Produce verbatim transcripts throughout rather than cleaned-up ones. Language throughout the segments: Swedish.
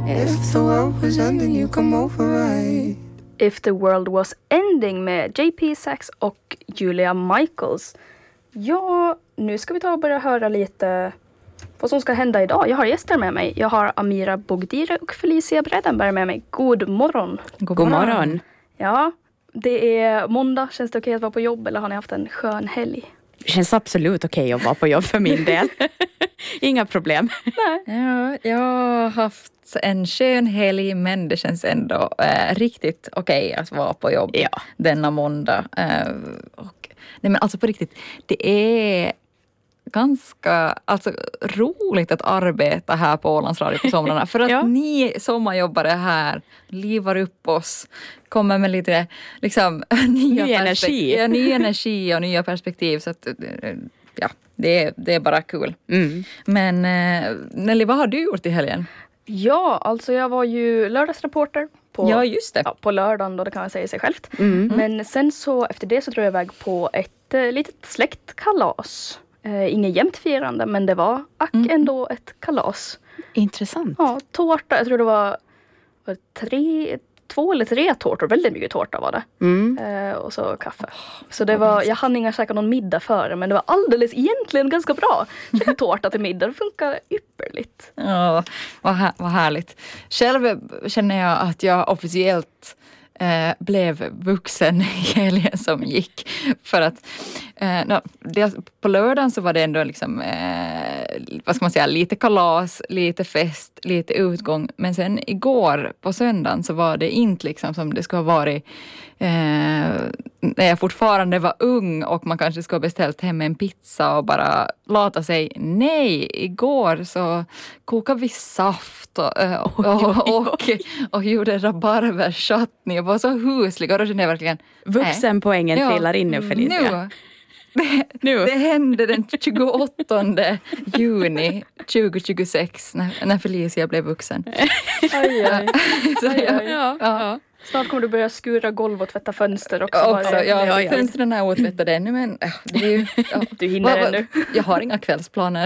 If the world was ending you come over right. If the world was ending med J P Sax och Julia Michaels. Ja, nu ska vi ta och börja höra lite vad som ska hända idag. Jag har gäster med mig. Jag har Amira Bogdire och Felicia Bredenberg med mig. God morgon. God, God morgon. morgon. Ja, det är måndag. Känns det okej att vara på jobb eller har ni haft en skön helg? Det känns absolut okej att vara på jobb för min del. Inga problem. Nej. Ja, jag har haft en skön helg, men det känns ändå äh, riktigt okej att vara på jobb ja. denna måndag. Äh, och, nej men alltså på riktigt, det är ganska alltså, roligt att arbeta här på Ålands Radio på somrarna. För att ja. ni sommarjobbare här livar upp oss, kommer med lite liksom, nya ny energi. Ja, ny energi och nya perspektiv. Så att, ja, det är, det är bara kul. Mm. Men eh, Nelly, vad har du gjort i helgen? Ja, alltså jag var ju lördagsreporter på, ja, just det. Ja, på lördagen då, det kan man säga sig självt. Mm. Men sen så efter det så drog jag iväg på ett eh, litet släktkalas. Eh, ingen jämnt firande, men det var ack Mm. ändå ett kalas. Intressant. Ja, tårta, jag tror det var, var tre, två eller tre tårtor, väldigt mycket tårta var det. Mm. Eh, och så kaffe. Så det var, jag hann inga käka någon middag före, men det var alldeles egentligen ganska bra. Käka tårta till middag, det funkar ypperligt. Ja, vad, här, vad härligt. Själv känner jag att jag officiellt eh, blev vuxen i helgen som gick. För att eh, no, det, på lördagen så var det ändå liksom, eh, vad ska man säga, lite kalas, lite fest, lite utgång. Men sen igår på söndagen så var det inte liksom som det skulle ha varit eh, när jag fortfarande var ung och man kanske skulle ha beställt hem en pizza och bara låta sig. Nej, igår så kokade vi saft och, och, och, och, och gjorde rabarberchutney och var så huslig. Och då kände jag verkligen vuxenpoängen ja, trillar in nu, Felicia. Nu. Det, nu. det hände den tjugoåttonde juni tjugohundratjugosex när, när Felicia blev vuxen. Aj, aj. Så, aj, aj. Ja, ja. Snart kommer du börja skura golv och tvätta fönster också. också bara, ja, ja, ja. Fönstren är otvättade ännu, men äh, det är ju, ja. Du hinner ännu. Jag har inga kvällsplaner.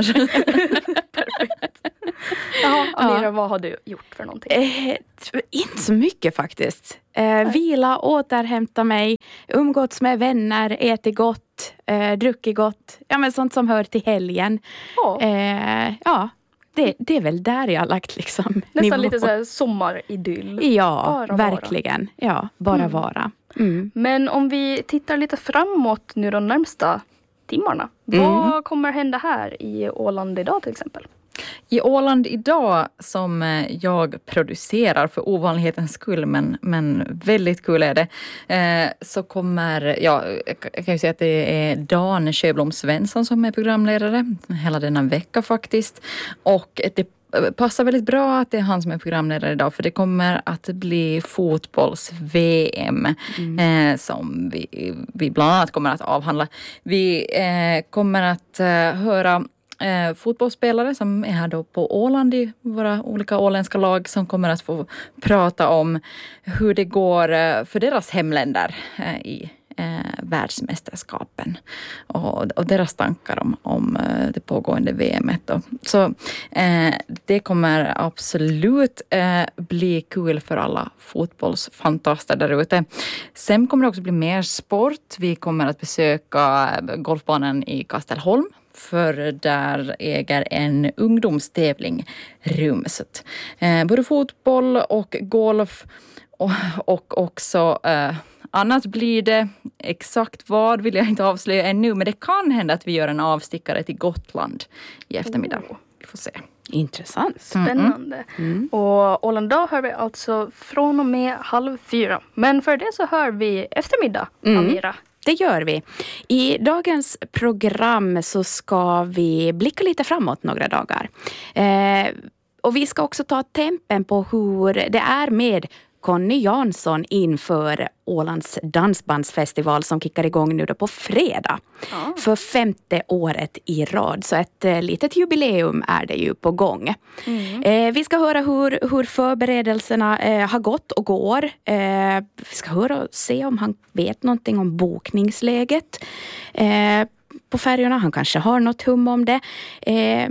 Perfekt. Jaha, Amira, ja. Vad har du gjort för någonting? Eh, inte så mycket faktiskt. Eh, vila, återhämta mig, umgåtts med vänner, ätit gott, eh, druckit gott. Ja, men sånt som hör till helgen. Ja. Eh, ja. Det, det är väl där jag har lagt liksom nästan nivå. Lite så här sommaridyll. Ja, bara verkligen. Vara. Ja, bara mm. vara. Mm. Men om vi tittar lite framåt nu de närmsta timmarna. Mm. Vad kommer hända här i Åland idag till exempel? I Åland idag, som jag producerar för ovanlighetens skull, men, men väldigt kul är det, eh, så kommer, ja, jag kan ju säga att det är Dan Sjöblom Svensson som är programledare hela denna vecka faktiskt. Och det passar väldigt bra att det är han som är programledare idag, för det kommer att bli fotbolls-V M mm. eh, som vi, vi bland annat kommer att avhandla. Vi eh, kommer att eh, höra Eh, fotbollsspelare som är här då på Åland i våra olika åländska lag som kommer att få prata om hur det går eh, för deras hemländer eh, i eh, världsmästerskapen och, och deras tankar om, om eh, det pågående V M-et. Så eh, det kommer absolut eh, bli kul för alla fotbollsfantaster där ute. Sen kommer det också bli mer sport. Vi kommer att besöka golfbanan i Kastelholm. För där äger en ungdomstävling rum. Så att, eh, både fotboll och golf och, och också eh, annat blir det. Exakt vad vill jag inte avslöja ännu, men det kan hända att vi gör en avstickare till Gotland i eftermiddag. Oh. Vi får se. Intressant. Spännande. Mm. Och Åland idag hör vi alltså från och med halv fyra. Men för det så hör vi eftermiddag, mm. Amira. Det gör vi. I dagens program så ska vi blicka lite framåt några dagar. Eh, och vi ska också ta tempen på hur det är med Conny Jansson inför Ålands dansbandsfestival som kickar igång nu då på fredag. Ja. För femte året i rad. Så ett eh, litet jubileum är det ju på gång. Mm. Eh, vi ska höra hur, hur förberedelserna eh, har gått och går. Eh, vi ska höra och se om han vet någonting om bokningsläget eh, på färjorna. Han kanske har något hum om det. Eh,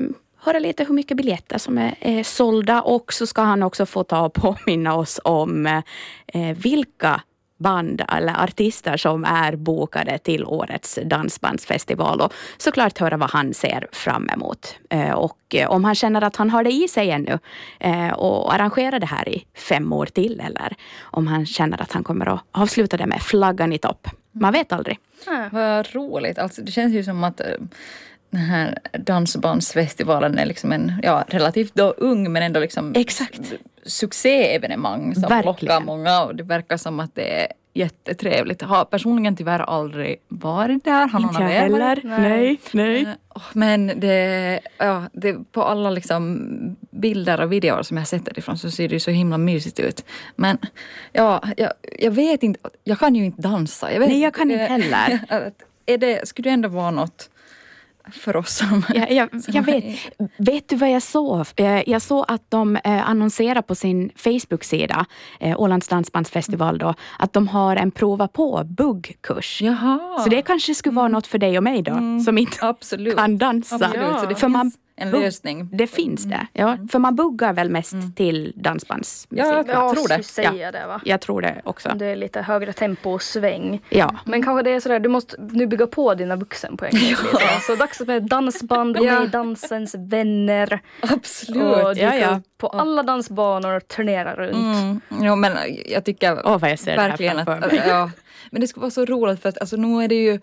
höra lite hur mycket biljetter som är, är sålda, och så ska han också få ta och påminna oss om eh, vilka band eller artister som är bokade till årets dansbandsfestival, och såklart höra vad han ser fram emot. Eh, och eh, om han känner att han har det i sig ännu eh, och arrangerar det här i fem år till, eller om han känner att han kommer att avsluta det med flaggan i topp. Man vet aldrig. Mm. Vad roligt. Alltså, det känns ju som att äh, den här dansbandsfestivalen är liksom en ja, relativt då ung men ändå liksom Exakt. succéevenemang som Verkligen. lockar många, och det verkar som att det är jättetrevligt. Jag har personligen tyvärr aldrig varit där. Har Inte jag heller. Nej, nej. Uh, men det, ja, det, på alla liksom bilder och videor som jag har sett därifrån så ser det så himla mysigt ut. Men ja, jag, jag vet inte, jag kan ju inte dansa. Jag vet, Nej, jag kan inte heller. Är det, skulle det ändå vara något för oss som... Jag, jag, jag vet, vet du vad jag såg? Jag såg att de annonserar på sin Facebook-sida, Ålands dansbandsfestival då, att de har en prova på buggkurs. Jaha. Så det kanske skulle vara något för dig och mig då, mm. som inte Absolut. kan dansa. Absolut. Ja. Så det för finns man, en lösning. Det finns det, ja. För man buggar väl mest mm. till dansbandsmusik. Ja, jag Ja, tror det. säga Ja. det, va? Jag tror det också. Det är lite högre tempo och sväng. Ja. Men kanske det är sådär, du måste nu bygga på dina vuxenpoäng. Ja. Så dags med dansband och Ja. med dansens vänner. Absolut. Och dyka Ja, ja. upp på alla dansbanor och turnera runt. Mm. Ja, men jag tycker Åh, vad jag ser verkligen det här att, framför mig. ja, men det skulle vara så roligt för att alltså, nu är det ju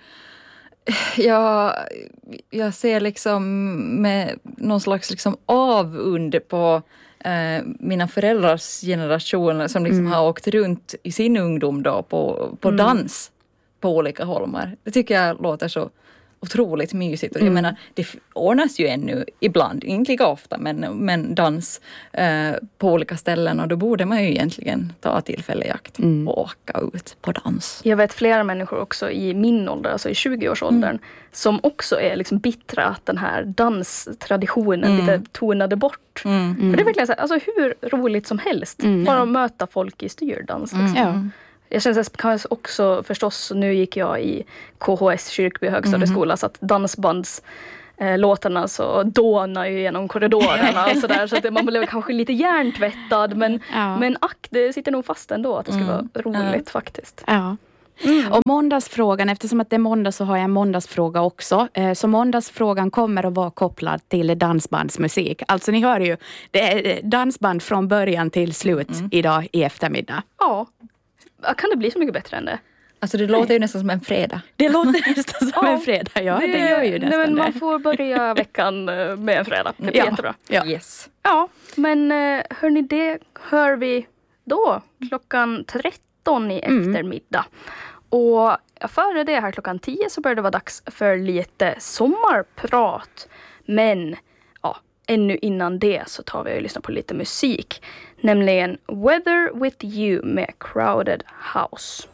jag, jag ser liksom med någon slags liksom avund på eh, mina föräldrars generation som liksom mm. har åkt runt i sin ungdom då på, på mm. dans på olika holmar. Det tycker jag låter så otroligt mysigt. Och jag mm. menar, det ordnas ju ännu ibland, inte lika ofta, men, men dans eh, på olika ställen, och då borde man ju egentligen ta tillfälle i akt mm. och åka ut på dans. Jag vet flera människor också i min ålder, alltså i tjugoårsåldern, mm. som också är liksom bittra att den här danstraditionen mm. lite tonade bort. Mm. För det är verkligen så här, alltså hur roligt som helst, mm. bara att möta folk i styrdans. Liksom. Mm. Ja. Jag känner kanske också förstås, nu gick jag i K H S Kyrkby högstadieskola mm. så att dansbands eh, låtarna så dånar ju genom korridorerna och sådär, så att man blev kanske lite hjärntvättad, men, ja. men ack, det sitter nog fast ändå att det skulle mm. vara roligt ja. faktiskt. Ja. Mm. Och måndagsfrågan, eftersom att det är måndag så har jag en måndagsfråga också. Så måndagsfrågan kommer att vara kopplad till dansbandsmusik. Alltså ni hör ju, det är dansband från början till slut mm. idag i eftermiddag. Ja. Kan det bli så mycket bättre än det? Alltså det låter ju nästan som en fredag. Det låter nästan som en fredag, ja. Det, det gör ju nästan nej, men det. Man får börja veckan med en fredag. Det är ja. jättebra. Ja. Yes. Ja, men hörni, det hör vi då klockan tretton i eftermiddag. Mm. Och före det här klockan tio så börjar det vara dags för lite sommarprat. Men ja, ännu innan det så tar vi och lyssnar på lite musik. Nämligen Weather With You med Crowded House.